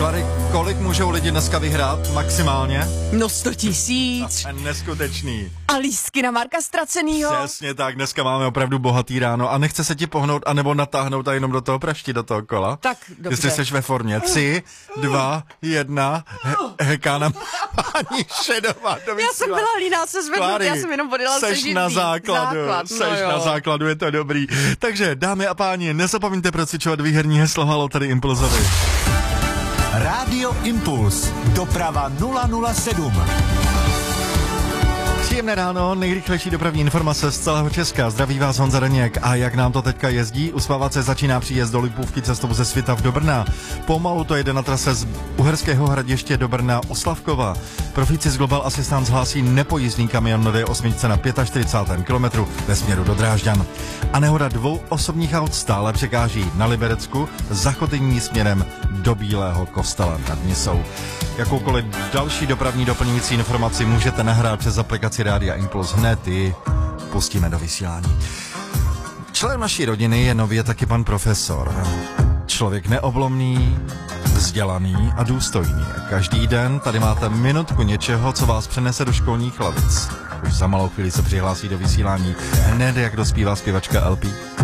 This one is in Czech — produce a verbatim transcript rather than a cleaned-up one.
Klary, kolik můžou lidi dneska vyhrát maximálně? No sto tisíc. Neskutečný. A lístky na Marka Ztracenýho. Přesně tak, dneska máme opravdu bohatý ráno a nechce se ti pohnout anebo natáhnout a jenom do toho prašti, do toho kola. Tak, dobře. Jestli jsi ve formě. Tři, dva, jedna, he, heká nám paní Šedová do Já jsem byla líná se zvednout, já jsem jenom podala seš na základu, základ, no seš jo. na základu, je to dobrý. Takže, dámy a páni, nezapomeňte procvičovat výherní heslo Halo tady Impulzovi. Rádio Impuls, doprava nula nula sedm. Příjemné ráno, nejrychlejší dopravní informace z celého Česka. Zdraví vás Honza Daněk. A jak nám to teďka jezdí? Usmávat se začíná příjezd do Lipůvky cestou ze Svitav do Brna. Pomalu to jede na trase z Uherského Hradiště do Brna u Slavkova. Profíci z Global Assistance hlásí nepojízdný kamion na D osm na čtyřicátém pátém kilometru ve směru do Drážďan. A nehoda dvou osobních aut stále překáží na Liberecku Zachotyní směrem do Bílého Kostela nad Nisou. Jakoukoliv další dopravní doplňující informaci můžete nahrát přes aplikaci Rádia Impuls hned i pustíme do vysílání. Člen naší rodiny je nově taky pan profesor. Člověk neoblomný, vzdělaný a důstojný. A každý den tady máte minutku něčeho, co vás přenese do školních lavic. Už za malou chvíli se přihlásí do vysílání hned, jak dospívá zpěvačka L P.